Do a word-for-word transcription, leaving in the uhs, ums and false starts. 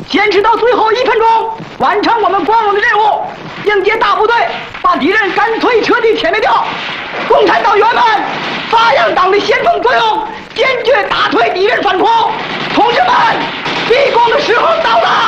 坚持到最后一分钟，完成我们光荣的任务，迎接大部队，把敌人干脆彻底歼灭掉。共产党员们，发扬党的先锋作用，坚决打退敌人反扑。同志们，闭工的时候到了。